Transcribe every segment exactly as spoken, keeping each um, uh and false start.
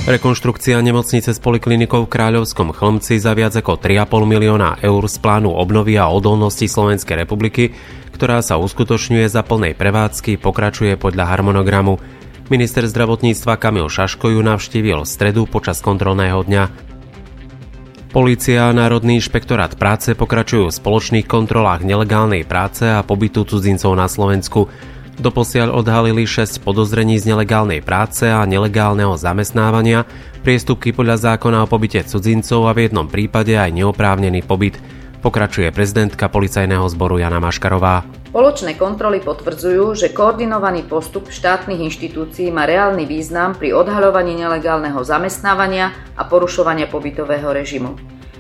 Rekonštrukcia nemocnice s poliklinikou v Kráľovskom Chlmci za viac ako tri a pol milióna eur z plánu obnovy a odolnosti Slovenskej republiky, ktorá sa uskutočňuje za plnej prevádzky, pokračuje podľa harmonogramu. Minister zdravotníctva Kamil Šaško ju navštívil v stredu počas kontrolného dňa. Polícia a Národný inšpektorát práce pokračujú v spoločných kontrolách nelegálnej práce a pobytu cudzincov na Slovensku. Doposiaľ odhalili šesť podozrení z nelegálnej práce a nelegálneho zamestnávania, priestupky podľa zákona o pobyte cudzincov a v jednom prípade aj neoprávnený pobyt. Pokračuje prezidentka policajného zboru Jana Maškarová. Spoločné kontroly potvrdzujú, že koordinovaný postup štátnych inštitúcií má reálny význam pri odhaľovaní nelegálneho zamestnávania a porušovania pobytového režimu.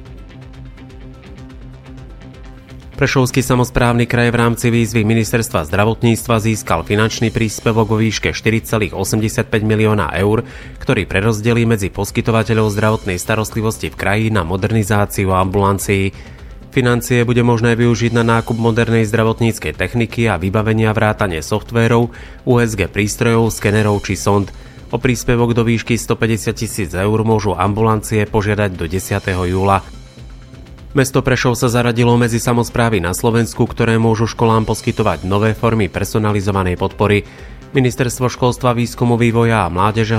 Prešovský samosprávny kraj v rámci výzvy Ministerstva zdravotníctva získal finančný príspevok vo výške štyri celé osemdesiatpäť milióna eur, ktorý prerozdelí medzi poskytovateľov zdravotnej starostlivosti v kraji na modernizáciu ambulancií. Financie bude možné využiť na nákup modernej zdravotníckej techniky a vybavenia vrátane softvérov, ú es gé prístrojov, skenerov či sond. O príspevok do výšky stopäťdesiat tisíc eur môžu ambulancie požiadať do desiateho júla. Mesto Prešov sa zaradilo medzi samosprávy na Slovensku, ktoré môžu školám poskytovať nové formy personalizovanej podpory. Ministerstvo školstva, výskumu, vývoja a mládeže